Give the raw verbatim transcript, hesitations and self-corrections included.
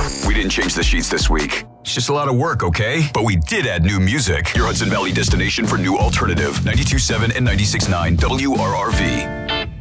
We didn't change the sheets this week. It's just a lot of work, okay? But we did add new music. Your Hudson Valley destination for new alternative. ninety-two point seven and ninety-six point nine W R R V.